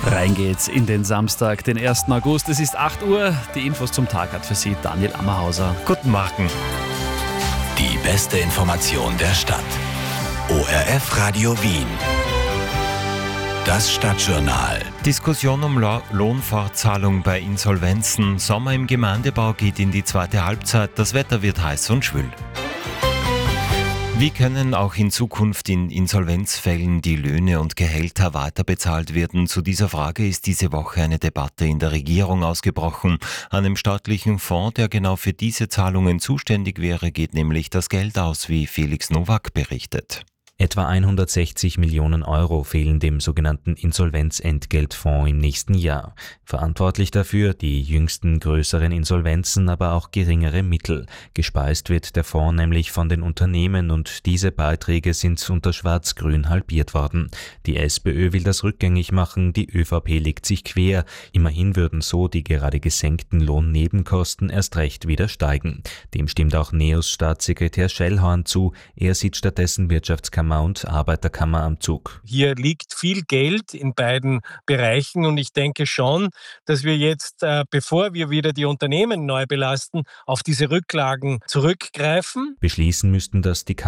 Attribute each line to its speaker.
Speaker 1: Rein geht's in den Samstag, den 1. August. Es ist 8 Uhr. Die Infos zum Tag hat für Sie Daniel Ammerhauser.
Speaker 2: Guten Morgen.
Speaker 3: Die beste Information der Stadt. ORF Radio Wien. Das Stadtjournal.
Speaker 2: Diskussion um Lohnfortzahlung bei Insolvenzen. Sommer im Gemeindebau geht in die zweite Halbzeit. Das Wetter wird heiß und schwül. Wie können auch in Zukunft in Insolvenzfällen die Löhne und Gehälter weiterbezahlt werden? Zu dieser Frage ist diese Woche eine Debatte in der Regierung ausgebrochen. An dem staatlichen Fonds, der genau für diese Zahlungen zuständig wäre, geht nämlich das Geld aus, wie Felix Nowak berichtet.
Speaker 4: Etwa 160 Millionen Euro fehlen dem sogenannten Insolvenzentgeltfonds im nächsten Jahr. Verantwortlich dafür die jüngsten größeren Insolvenzen, aber auch geringere Mittel. Gespeist wird der Fonds nämlich von den Unternehmen und diese Beiträge sind unter Schwarz-Grün halbiert worden. Die SPÖ will das rückgängig machen, die ÖVP legt sich quer. Immerhin würden so die gerade gesenkten Lohnnebenkosten erst recht wieder steigen. Dem stimmt auch NEOS-Staatssekretär Schellhorn zu. Er sieht stattdessen Wirtschaftskammer und Arbeiterkammer am Zug.
Speaker 5: Hier liegt viel Geld in beiden Bereichen und ich denke schon, dass wir jetzt, bevor wir wieder die Unternehmen neu belasten, auf diese Rücklagen zurückgreifen.
Speaker 4: Beschließen müssten das die